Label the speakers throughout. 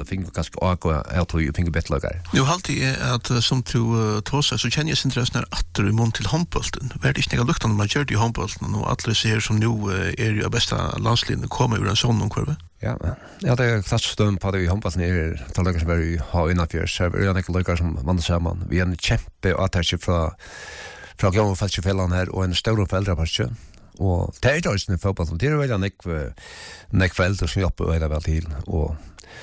Speaker 1: finge ganske åka jag tror ju finge bättre lagar.
Speaker 2: Nu alltid är att som du tåsa så känner jag sin intressen åter i mun till handbollen. Vart det inte luktan man gör det i handbollen och alla ser som nu är ju bästa landslinjen kommer ur en sån kurva.
Speaker 1: Ja, det är klassstund på det i handbollen är talar som vi har innanför så är det några lagar som man samman. Vi är en kämpe attacke från gamla fältfällan här och en stor föräldrapatch. Och det är ju en fotboll det är väl en föräldrar som jobbar hela väl till och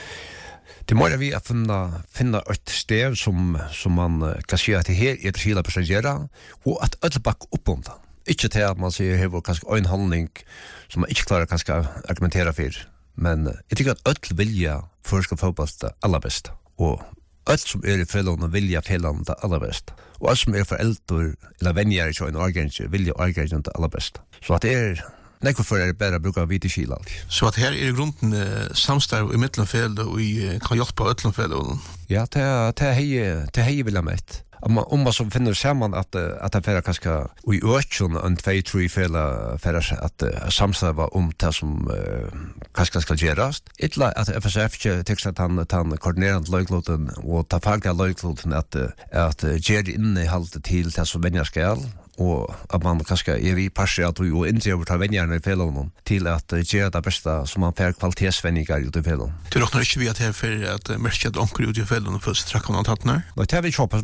Speaker 1: det måste vi finna ett steg som man kan säga att det är ett hela procedura och att alla back upp om det. Inte till att man säger här var kanske en handling som man inte klarar kanske argumentera för. Men jag tycker att alla vilja förska fotboll det allra bästa. Och allt som är i föräldrarna vilja föräldrarna det allra bästa. Och allt som är föräldrar eller vänner i en organisation vilja organisation det allra bästa. Så att det är nekvar för är bara bruka vita skil.
Speaker 2: Så att här är i grunden samstarv i mittenfält och i kan hjälpa mittenfält.
Speaker 1: Ja, det är vill jag med. Om man som finner samman att det färra kanske i ökjon en 2-3 färra att samstarva om det som kanske ska göras. Ettla att FSF tycks att han koordinerande löjkloten och ta fagliga löjkloten att ger innehållet till det som vänjar skall. Och att man kanske är vi partiellt och inte övertar vänjarna i felon till att göra det bästa som man får kvalitetsvänningar ut i felon.
Speaker 2: Du räknar inte vi att här för att märka att onkel ut i felon och först träcka någon tattnar?
Speaker 1: Nej, det vi hoppas.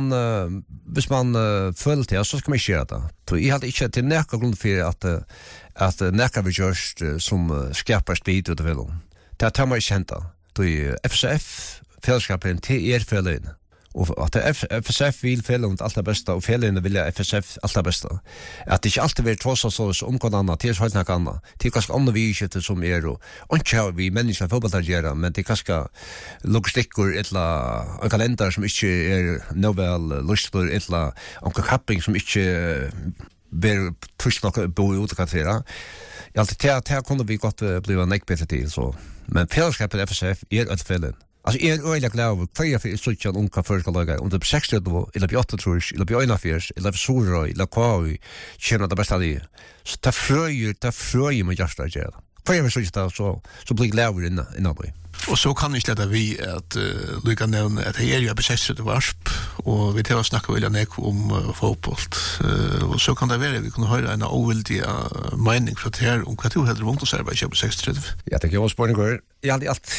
Speaker 1: Hvis man följer till så ska man göra det. Så jag hade inte till näka grund för att näka vi görs som skapar speed ut i felon. Det tar man inte hända. Då är FSF fällskapen till felon. Och att FSF vill fälla allt det bästa och fällorna vill FSF allt det bästa. Att det inte alltid vill trossa så om något annat, till helt något annat. Till kanske andra viset som är och inte har vi människor fotbollsspelare, men det kanske logistiker eller en kalender som inte är novel lustor eller en kapping som inte ber tusch något bo ut kvartera. Alltid det kunde vi gott bli en bättre till så. Men fällskapet FSF är ett fällen. Alltså är öliga glad för jag för så att unga förskalagar under 60 eller på 8 tror jag eller på 41 eller på Sora eller Kaui känner det bästa det. Så ta fröjer med just det. För jag så blir glad innan det.
Speaker 2: Och så kan inte lätta vi att lycka nämna att det är ju på 60 varsp och vi tar och snackar väl nek om fotboll. Och så kan det vara vi kan höra en oväldig mening från här om vad du heter om så här på 60.
Speaker 1: Jag tänker jag spår igår. Jag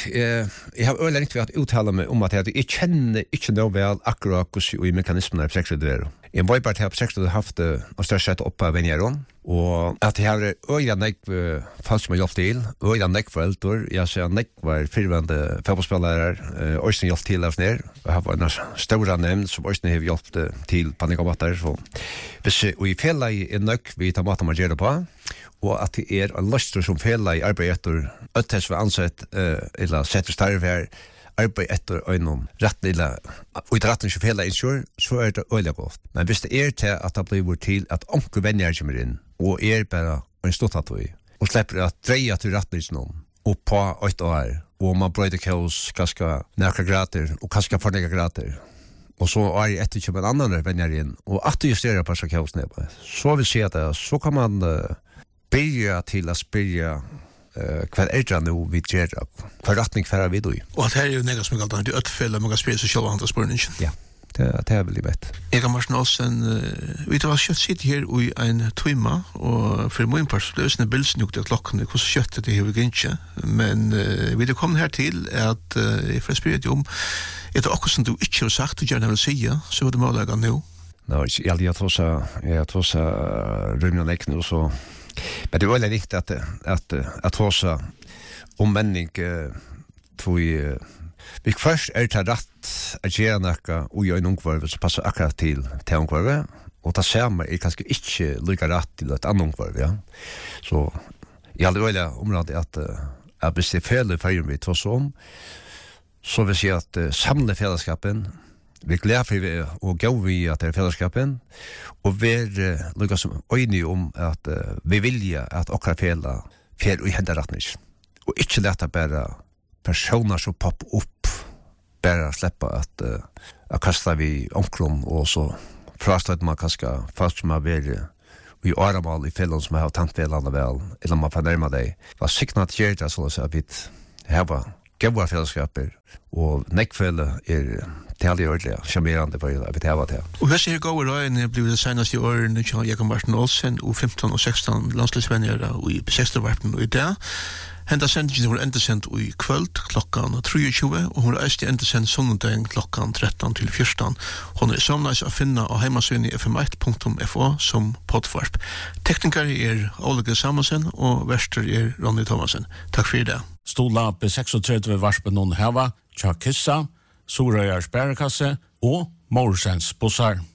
Speaker 1: har öle inte att uttala mig om att jag känner inte nog väl akkurat hur mekanismerna är 60 där. En boybart har 60 haft och störst sett upp av vänjeron och att jag har öliga nek falskt med hjälp till öliga nek föräldrar jag ser nek var förvände fotbollsspelare Øystein hjälp till oss ner och har en stora nämnd som Øystein har hjälpt till panikabatter så vi fälla i en nek vi tar maten man gör på och att det är en lustre som fälla i arbetar öttes för ansett eller sätter starv här arbeid etter øynene rettelig og i retten som fela insur, så er det øyelig godt. Men hvis det er til at det blir til at onke venner kommer inn, og er bare en stått at vi, og slipper at dreie til rettelig og på 8 år, og man brøyder kaos ganske nærke grader, og ganske fornøyde grader. Og så er det etter kommer en annen venner inn, og at du justerer på seg kaos nede. Så vil si at så kan man bygge til å spille kvar är nu vi ger för rättning för vi då.
Speaker 2: Och det här är ju något som jag alltid utfälla många spel så själva hantas spårningen.
Speaker 1: Ja. Det är väl bättre.
Speaker 2: Jag kan marschen oss en vi tar kött sitter här i en timme och för min part så lösna bilden ju det klockan det hur kött det har inte men vi det kommer här till att för spirit om det också som du inte har sagt du gärna vill säga så det måste jag nu.
Speaker 1: Nej, jag tror så rymden läck nu så men det var väldigt viktigt att håsa om männing tror vi först är det rätt att göra något och göra en ungvarv så passar akkurat till ungvarv och det ser man är kanske inte lika rätt till ett annat ungvarv ja. Så jag hade väl området att bestämma fel för vi två så vill säga att samla fällskapen vi gleder for å gå vi at det er fellesskapen, og vi lykkes som øyne om at vi vilja at okra fela fer i henderetning. Og ikke leta bare personer som popper opp, bare slippe at kasta vi omkron, og så frastøyde man kanskje folk som har vært i åremål i fellene som har tant velene vel, eller man fornærmer deg. Hva sikkert gjør det sånn at vi har gøyva fellesskaper, og nekfelle talig ordentlig, charmerande for at vi tæva til.
Speaker 2: Og hva sier gode røyene blir det senest i årene til Jakob Martin Olsen og 15 og 16 landslagsvenner og i 16-varpen og i det. Henda sendingen var endesendt i kvöld klokkan 23, og hun reiste endesendt sondagen klokkan 13 til 14. Hun samleis å finne av heimasvinn i fm1.fo som poddvarp. Teknikere Olige Samuelsen, og verster Ronny Thomasen. Takk for det.
Speaker 3: Stola B36 varspen noen heva, Tja Kissa, Sorøyars Bærekasse og Morsens Bossar.